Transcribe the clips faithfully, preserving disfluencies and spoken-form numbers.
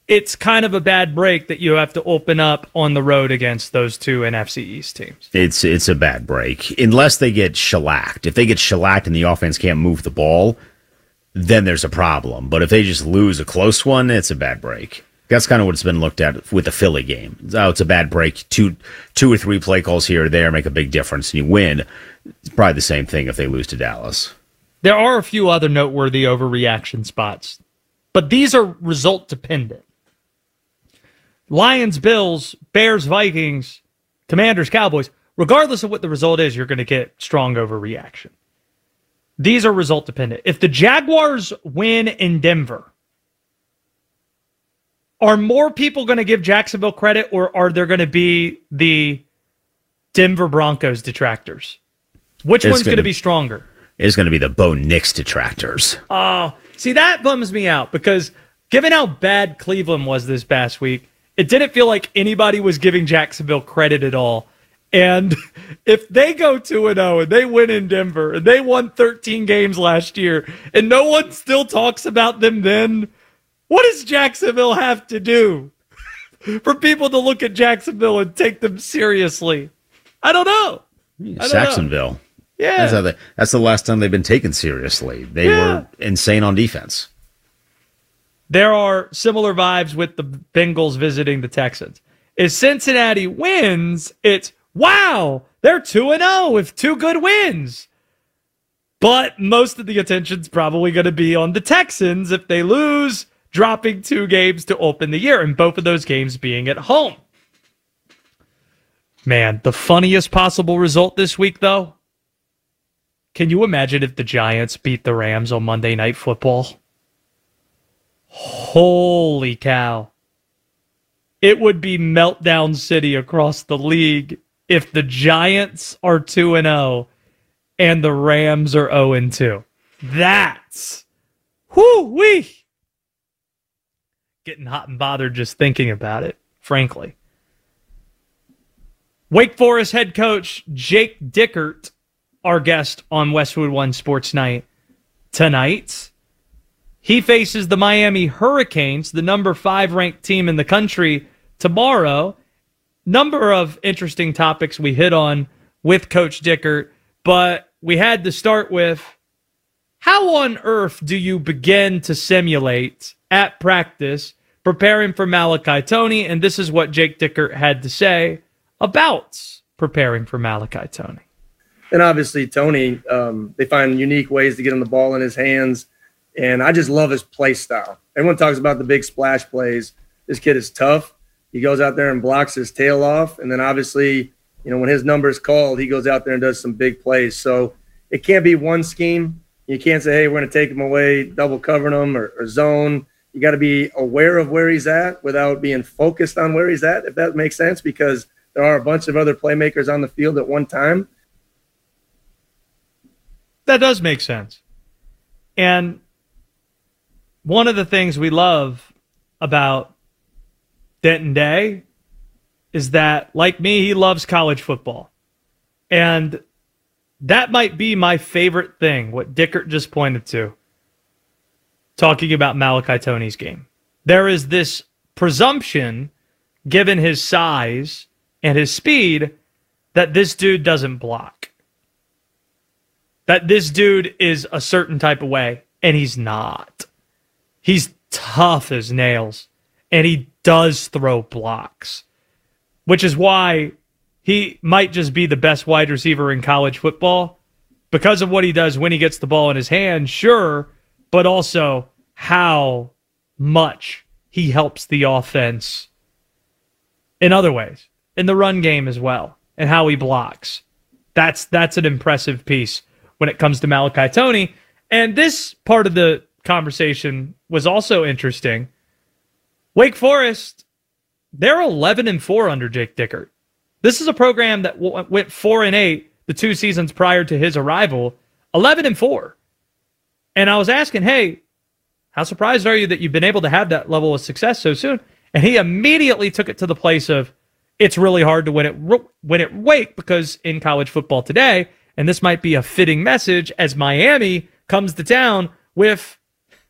it's kind of a bad break that you have to open up on the road against those two N F C East teams. It's it's a bad break unless they get shellacked. If they get shellacked and the offense can't move the ball, then there's a problem. But if they just lose a close one, it's a bad break. That's kind of what it's been looked at with the Philly game. Oh, it's a bad break. Two two or three play calls here or there make a big difference, and you win. It's probably the same thing if they lose to Dallas. There are a few other noteworthy overreaction spots, but these are result dependent. Lions, Bills, Bears, Vikings, Commanders, Cowboys. Regardless of what the result is, you're going to get strong overreaction. These are result dependent. If the Jaguars win in Denver, are more people going to give Jacksonville credit, or are there going to be the Denver Broncos detractors? Which it's one's going to be stronger? It's going to be the Bo Nix detractors. Oh, see, that bums me out because given how bad Cleveland was this past week, it didn't feel like anybody was giving Jacksonville credit at all. And if they go two and oh and they win in Denver and they won thirteen games last year and no one still talks about them then, what does Jacksonville have to do for people to look at Jacksonville and take them seriously? I don't know. I don't Jacksonville. Know. Yeah. That's, how they, that's the last time they've been taken seriously. They yeah. were insane on defense. There are similar vibes with the Bengals visiting the Texans. If Cincinnati wins, it's, wow, they're two and oh with two good wins. But most of the attention's probably going to be on the Texans if they lose, dropping two games to open the year, and both of those games being at home. Man, the funniest possible result this week, though, can you imagine if the Giants beat the Rams on Monday Night Football? Holy cow. It would be meltdown city across the league if the Giants are two and oh and the Rams are oh and two. That's whoo-wee. Getting hot and bothered just thinking about it, frankly. Wake Forest head coach Jake Dickert, our guest on Westwood One Sports Night tonight. He faces the Miami Hurricanes, the number five ranked team in the country, tomorrow. Number of interesting topics we hit on with Coach Dickert, but we had to start with, how on earth do you begin to simulate at practice preparing for Malachi Toney? And this is what Jake Dickert had to say about preparing for Malachi Toney. And obviously Toney, um, they find unique ways to get him the ball in his hands. And I just love his play style. Everyone talks about the big splash plays. This kid is tough. He goes out there and blocks his tail off. And then obviously, you know, when his number is called, he goes out there and does some big plays. So it can't be one scheme. You can't say, hey, we're going to take him away, double covering him or, or zone. You got to be aware of where he's at without being focused on where he's at, if that makes sense, because there are a bunch of other playmakers on the field at one time. That does make sense. And one of the things we love about Denton Day is that, like me, he loves college football. And that might be my favorite thing, what Dickert just pointed to, talking about Malachi Toney's game. There is this presumption, given his size and his speed, that this dude doesn't block. That this dude is a certain type of way, and he's not. He's tough as nails, and he does throw blocks, which is why he might just be the best wide receiver in college football because of what he does when he gets the ball in his hand, sure, but also how much he helps the offense in other ways, in the run game as well, and how he blocks. That's that's an impressive piece when it comes to Malachi Toney. And this part of the conversation was also interesting. Wake Forest, they're eleven and four under Jake Dickert. This is a program that w- went four and eight the two seasons prior to his arrival, eleven and four. And I was asking, hey, how surprised are you that you've been able to have that level of success so soon? And he immediately took it to the place of, it's really hard to win it win at Wake because in college football today, and this might be a fitting message as Miami comes to town with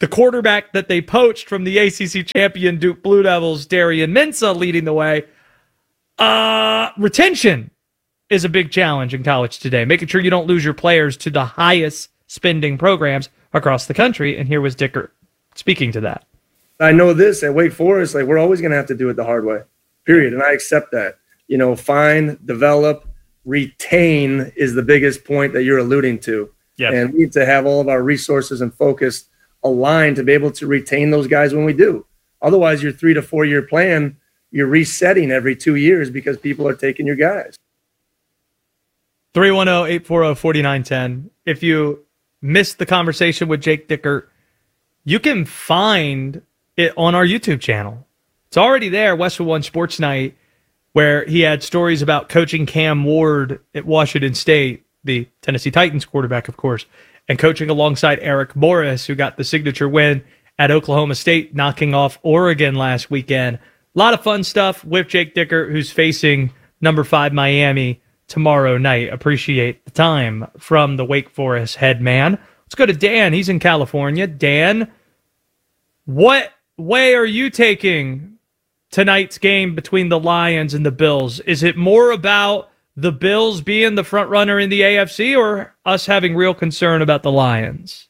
the quarterback that they poached from the A C C champion Duke Blue Devils, Darian Mensah, leading the way. Uh, retention is a big challenge in college today, making sure you don't lose your players to the highest spending programs across the country. And here was Dickert speaking to that. I know this at Wake Forest, like we're always going to have to do it the hard way, period. And I accept that. You know, find, develop, retain is the biggest point that you're alluding to. Yep. And we need to have all of our resources and focus aligned to be able to retain those guys when we do. Otherwise, your three to four year plan, you're resetting every two years because people are taking your guys. three one zero, eight four zero, four nine one zero. If you missed the conversation with Jake Dickert, you can find it on our YouTube channel. It's already there, Westwood One Sports Night, where he had stories about coaching Cam Ward at Washington State, the Tennessee Titans quarterback, of course, and coaching alongside Eric Morris, who got the signature win at Oklahoma State, knocking off Oregon last weekend. A lot of fun stuff with Jake Dickert, who's facing number five Miami tomorrow night. Appreciate the time from the Wake Forest head man. Let's go to Dan. He's in California. Dan, what way are you taking tonight's game between the Lions and the Bills? Is it more about the Bills being the front runner in the A F C or us having real concern about the Lions?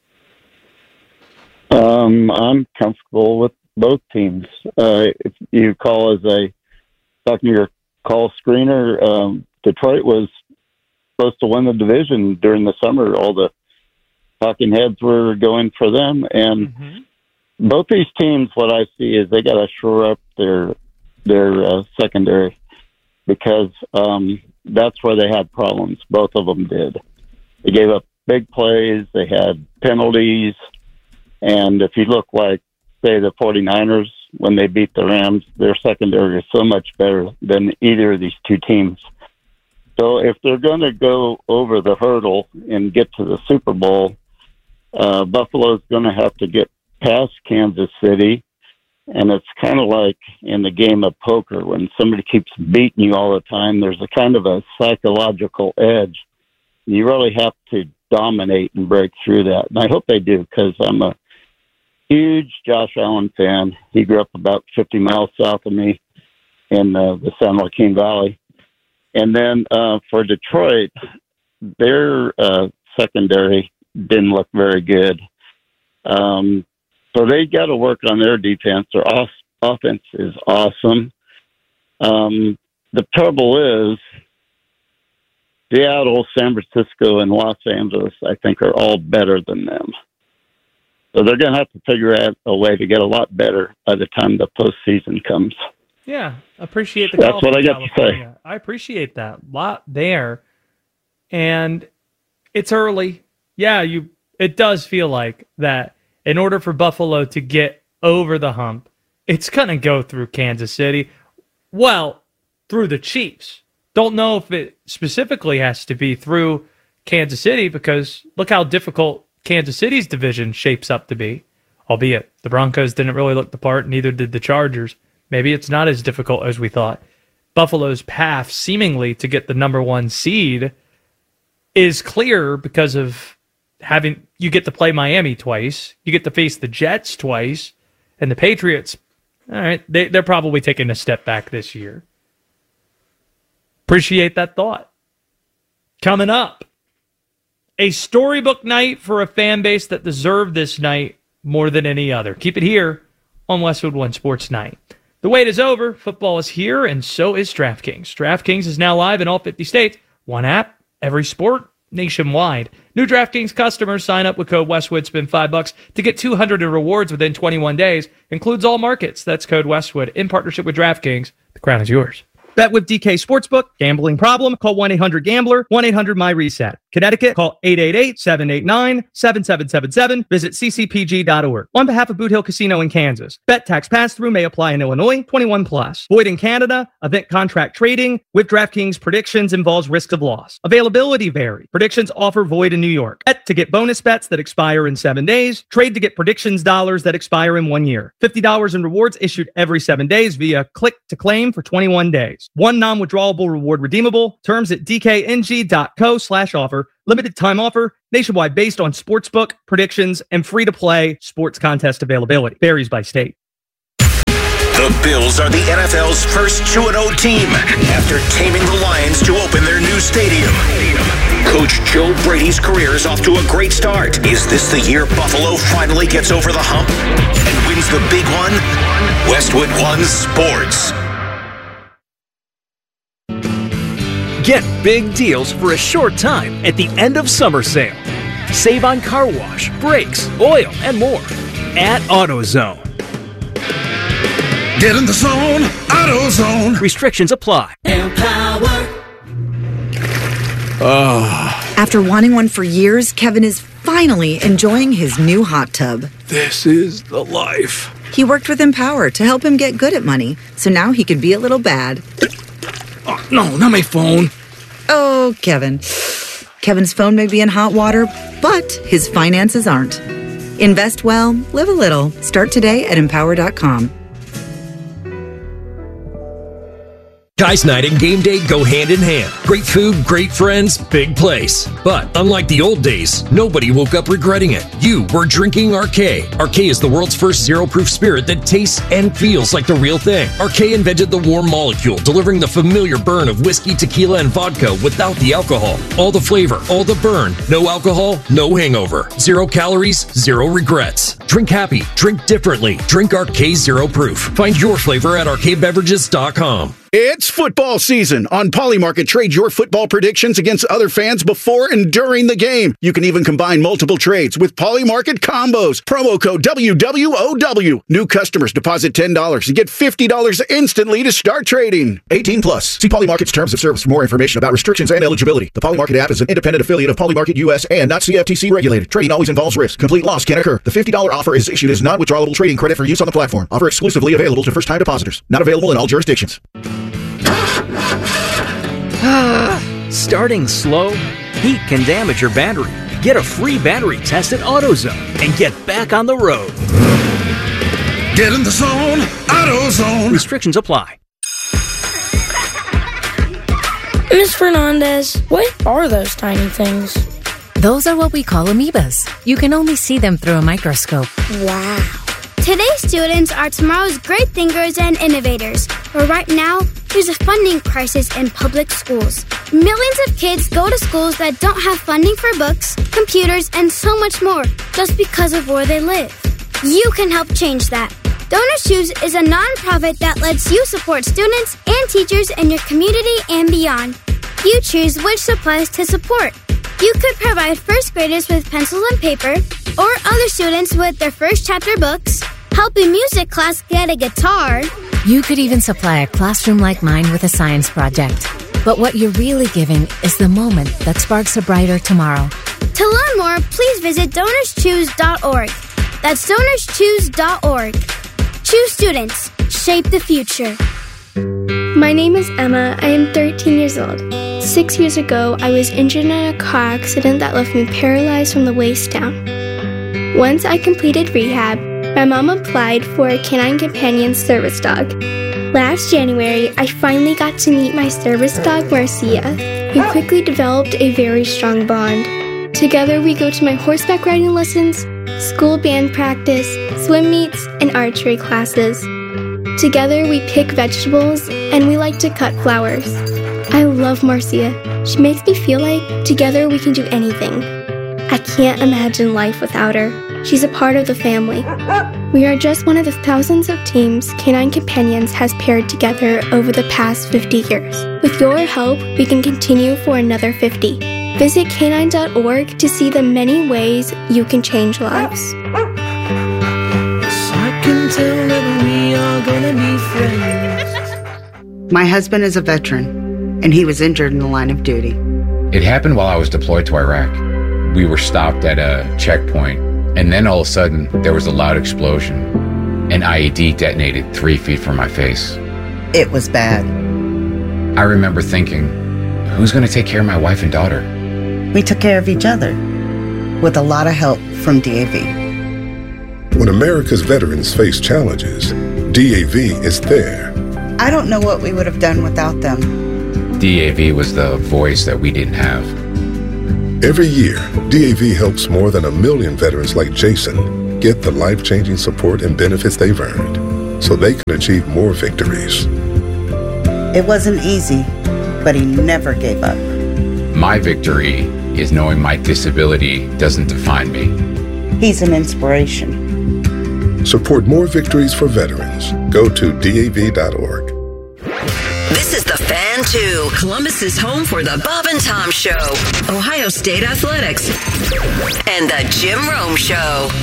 Um, I'm comfortable with both teams. Uh, if you call as a talking to your call screener, um, Detroit was supposed to win the division during the summer. All the talking heads were going for them, and mm-hmm. both these teams, what I see is they got to shore up their their uh, secondary because um, that's where they had problems. Both of them did. They gave up big plays. They had penalties. And if you look like, say, the 49ers, when they beat the Rams, their secondary is so much better than either of these two teams. So if they're going to go over the hurdle and get to the Super Bowl, uh, Buffalo's going to have to get past Kansas City. And it's kind of like in the game of poker, when somebody keeps beating you all the time, there's a kind of a psychological edge. You really have to dominate and break through that. And I hope they do, because I'm a huge Josh Allen fan. He grew up about fifty miles south of me in uh, the San Joaquin Valley. And then uh, for Detroit, their uh, secondary didn't look very good. Um, so they got to work on their defense. Their off- offense is awesome. Um, the trouble is, Seattle, San Francisco, and Los Angeles, I think, are all better than them. So they're going to have to figure out a way to get a lot better by the time the postseason comes. Yeah, appreciate the That's what I got California. to say. I appreciate that. A lot there. And it's early. Yeah, you. It does feel like that in order for Buffalo to get over the hump, it's going to go through Kansas City. Well, through the Chiefs. Don't know if it specifically has to be through Kansas City, because look how difficult Kansas City's division shapes up to be. Albeit the Broncos didn't really look the part, neither did the Chargers. Maybe it's not as difficult as we thought. Buffalo's path, seemingly, to get the number one seed is clear because of having, you get to play Miami twice, you get to face the Jets twice, and the Patriots, all right, they, they're probably taking a step back this year. Appreciate that thought. Coming up, a storybook night for a fan base that deserved this night more than any other. Keep it here on Westwood One Sports Night. The wait is over. Football is here, and so is DraftKings. DraftKings is now live in all fifty states. One app, every sport, nationwide. New DraftKings customers sign up with code Westwood, spend five bucks to get two hundred in rewards within twenty-one days. Includes all markets. That's code Westwood in partnership with DraftKings. The crown is yours. Bet with D K Sportsbook. Gambling problem? Call one eight hundred gambler, one eight hundred my reset. Connecticut, call eight eight eight, seven eight nine, seven seven seven seven. Visit c c p g dot org. On behalf of Boot Hill Casino in Kansas. Bet tax pass-through may apply in Illinois. twenty-one plus. Void in Canada. Event contract trading with DraftKings predictions involves risk of loss. Availability vary. Predictions offer void in New York. Bet to get bonus bets that expire in seven days. Trade to get predictions dollars that expire in one year. fifty dollars in rewards issued every seven days via click to claim for twenty-one days. rewards. One non-withdrawable reward redeemable. Terms at dkng.co slash offer. Limited time offer. Nationwide based on sportsbook, predictions, and free-to-play sports contest availability. Varies by state. The Bills are the N F L's first two and oh team after taming the Lions to open their new stadium. Coach Joe Brady's career is off to a great start. Is this the year Buffalo finally gets over the hump and wins the big one? Westwood One Sports. Get big deals for a short time at the end of summer sale. Save on car wash, brakes, oil, and more at AutoZone. Get in the zone, AutoZone. Restrictions apply. Empower. Oh. After wanting one for years, Kevin is finally enjoying his new hot tub. This is the life. He worked with Empower to help him get good at money, so now he can be a little bad. Oh, no, not my phone. Oh, Kevin. Kevin's phone may be in hot water, but his finances aren't. Invest well, live a little. Start today at empower dot com. Guys' night and game day go hand in hand. Great food, great friends, big place. But unlike the old days, nobody woke up regretting it. You were drinking R K. R K is the world's first zero-proof spirit that tastes and feels like the real thing. R K invented the warm molecule, delivering the familiar burn of whiskey, tequila, and vodka without the alcohol. All the flavor, all the burn. No alcohol, no hangover. Zero calories, zero regrets. Drink happy, drink differently. Drink R K Zero Proof. Find your flavor at R K beverages dot com. It's football season. On Polymarket, trade your football predictions against other fans before and during the game. You can even combine multiple trades with Polymarket combos. Promo code W W O W. New customers deposit ten dollars and get fifty dollars instantly to start trading. eighteen plus. See Polymarket's terms of service for more information about restrictions and eligibility. The Polymarket app is an independent affiliate of Polymarket U S and not C F T C regulated. Trading always involves risk. Complete loss can occur. The fifty dollars offer is issued as non-withdrawable trading credit for use on the platform. Offer exclusively available to first-time depositors. Not available in all jurisdictions. Starting slow? Heat can damage your battery. Get a free battery test at AutoZone and get back on the road. Get in the zone, AutoZone. Restrictions apply. Miz Fernandez, what are those tiny things? Those are what we call amoebas. You can only see them through a microscope. Wow. Today's students are tomorrow's great thinkers and innovators. But right now, there's a funding crisis in public schools. Millions of kids go to schools that don't have funding for books, computers, and so much more just because of where they live. You can help change that. Donors Choose is a nonprofit that lets you support students and teachers in your community and beyond. You choose which supplies to support. You could provide first graders with pencils and paper, or other students with their first chapter books, help a music class get a guitar. You could even supply a classroom like mine with a science project. But what you're really giving is the moment that sparks a brighter tomorrow. To learn more, please visit donors choose dot org. That's donors choose dot org. Choose students. Shape the future. My name is Emma. I am thirteen years old. Six years ago, I was injured in a car accident that left me paralyzed from the waist down. Once I completed rehab, my mom applied for a Canine Companion service dog. Last January, I finally got to meet my service dog, Marcia. We quickly developed a very strong bond. Together, we go to my horseback riding lessons, school band practice, swim meets, and archery classes. Together, we pick vegetables, and we like to cut flowers. I love Marcia. She makes me feel like together we can do anything. I can't imagine life without her. She's a part of the family. We are just one of the thousands of teams Canine Companions has paired together over the past fifty years. With your help, we can continue for another fifty. Visit canine dot org to see the many ways you can change lives. So I can tell that we are gonna be friends. My husband is a veteran, and he was injured in the line of duty. It happened while I was deployed to Iraq. We were stopped at a checkpoint, and then all of a sudden, there was a loud explosion. An I E D detonated three feet from my face. It was bad. I remember thinking, who's going to take care of my wife and daughter? We took care of each other, with a lot of help from D A V. When America's veterans face challenges, D A V is there. I don't know what we would have done without them. D A V was the voice that we didn't have. Every year, D A V helps more than a million veterans like Jason get the life-changing support and benefits they've earned so they can achieve more victories. It wasn't easy, but he never gave up. My victory is knowing my disability doesn't define me. He's an inspiration. Support more victories for veterans. Go to D A V dot org. This is The Fan two, Columbus's home for the Bob and Tom Show, Ohio State Athletics, and the Jim Rome Show.